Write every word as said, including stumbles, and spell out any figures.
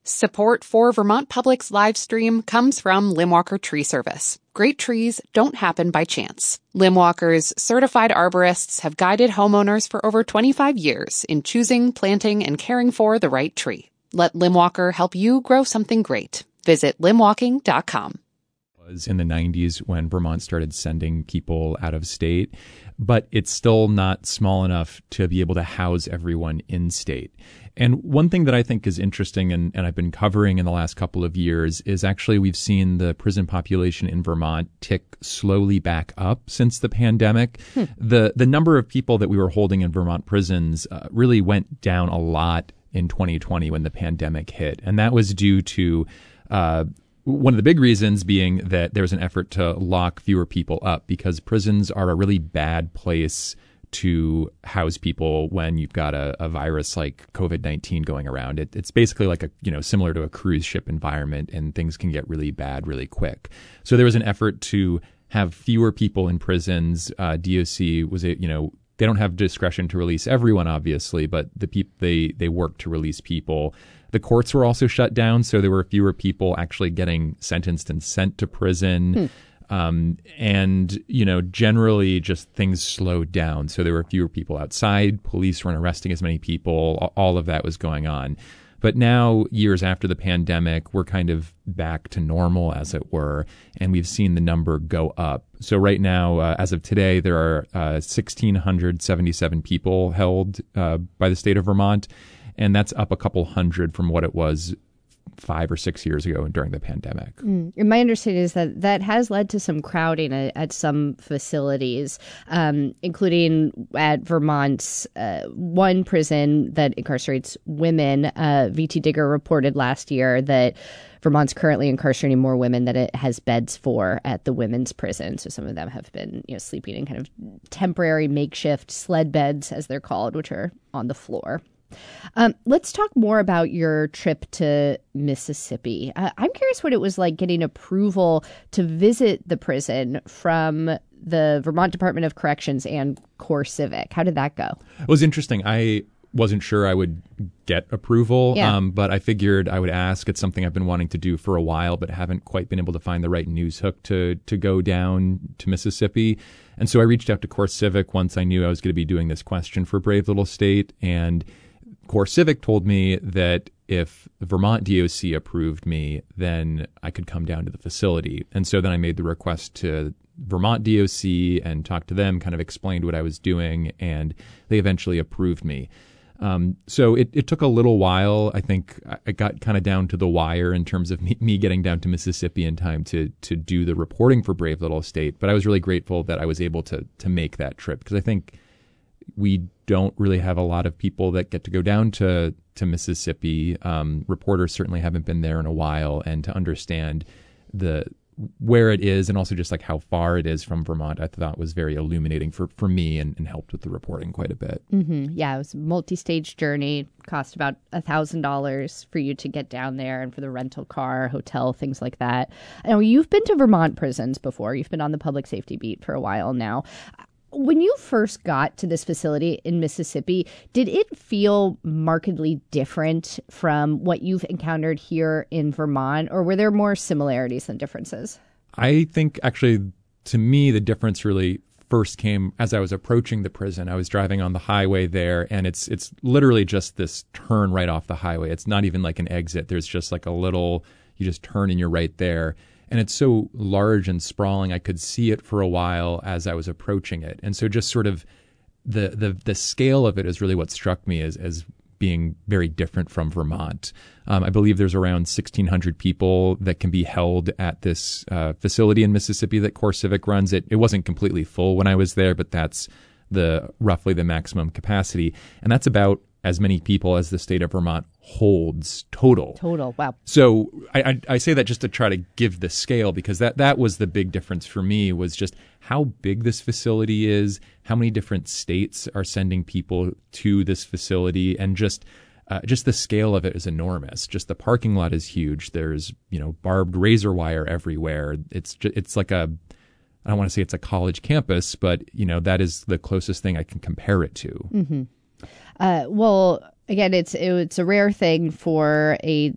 Support for Vermont Public's live stream comes from Limwalker Tree Service. Great trees don't happen by chance. Limwalker's certified arborists have guided homeowners for over twenty-five years in choosing, planting, and caring for the right tree. Let Limwalker help you grow something great. Visit limwalking dot com. Was in the nineties when Vermont started sending people out of state, but it's still not small enough to be able to house everyone in state. And one thing that I think is interesting and, and I've been covering in the last couple of years is actually we've seen the prison population in Vermont tick slowly back up since the pandemic. Hmm. The the number of people that we were holding in Vermont prisons uh, really went down a lot in twenty twenty when the pandemic hit. And that was due to uh, one of the big reasons being that there was an effort to lock fewer people up because prisons are a really bad place to house people when you've got a, a virus like COVID nineteen going around. It, it's basically like a, you know, similar to a cruise ship environment, and things can get really bad really quick. So there was an effort to have fewer people in prisons. Uh, D O C was, a, you know, they don't have discretion to release everyone, obviously, but the peop- they, they work to release people. The courts were also shut down, so there were fewer people actually getting sentenced and sent to prison. Hmm. Um, and, you know, generally just things slowed down. So there were fewer people outside. Police weren't arresting as many people. All of that was going on. But now, years after the pandemic, we're kind of back to normal, as it were, and we've seen the number go up. So right now, uh, as of today, there are uh, one thousand six hundred seventy-seven people held uh, by the state of Vermont, and that's up a couple hundred from what it was five or six years ago during the pandemic. Mm. My understanding is that that has led to some crowding at, at some facilities, um, including at Vermont's uh, one prison that incarcerates women. Uh, V T Digger reported last year that Vermont's currently incarcerating more women than it has beds for at the women's prison. So some of them have been, you know, sleeping in kind of temporary makeshift sled beds, as they're called, which are on the floor. Um, let's talk more about your trip to Mississippi. Uh, I'm curious what it was like getting approval to visit the prison from the Vermont Department of Corrections and CoreCivic. How did that go? It was interesting. I wasn't sure I would get approval, yeah. um, but I figured I would ask. It's something I've been wanting to do for a while, but haven't quite been able to find the right news hook to to go down to Mississippi. And so I reached out to CoreCivic once I knew I was going to be doing this question for Brave Little State, and CoreCivic told me that if Vermont D O C approved me, then I could come down to the facility. And so then I made the request to Vermont D O C and talked to them, kind of explained what I was doing, and they eventually approved me. Um, so it, it took a little while. I think I got kind of down to the wire in terms of me, me getting down to Mississippi in time to to do the reporting for Brave Little State. But I was really grateful that I was able to to make that trip, because I think we don't really have a lot of people that get to go down to, to Mississippi. Um, reporters certainly haven't been there in a while, and to understand the where it is and also just like how far it is from Vermont, I thought was very illuminating for, for me and, and helped with the reporting quite a bit. Mm-hmm. Yeah, it was a multi-stage journey, cost about one thousand dollars for you to get down there and for the rental car, hotel, things like that. I know you've been to Vermont prisons before. You've been on the public safety beat for a while now. When you first got to this facility in Mississippi, did it feel markedly different from what you've encountered here in Vermont, or were there more similarities than differences? I think actually, to me, the difference really first came as I was approaching the prison. I was driving on the highway there, and it's it's literally just this turn right off the highway. It's not even like an exit. There's just like a little, you just turn and you're right there. And it's so large and sprawling, I could see it for a while as I was approaching it. And so just sort of the the the scale of it is really what struck me as, as being very different from Vermont. Um, I believe there's around sixteen hundred people that can be held at this uh, facility in Mississippi that CoreCivic runs. It, it wasn't completely full when I was there, but that's the roughly the maximum capacity. And that's about as many people as the state of Vermont holds total. Total, wow. So I, I, I say that just to try to give the scale, because that, that was the big difference for me, was just how big this facility is, how many different states are sending people to this facility, and just uh, just the scale of it is enormous. Just the parking lot is huge. There's, you know, barbed razor wire everywhere. It's just, it's like a, I don't want to say it's a college campus, but, you know, that is the closest thing I can compare it to. Mm-hmm. Uh, well, again, it's it's a rare thing for a